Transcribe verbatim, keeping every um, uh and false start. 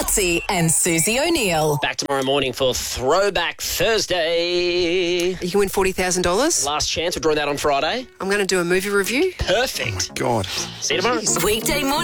Matsy and Susie O'Neill. Back tomorrow morning for Throwback Thursday. You can win forty thousand dollars. Last chance. We're drawing that on Friday. I'm going to do a movie review. Perfect. God. See you tomorrow. Weekday morning.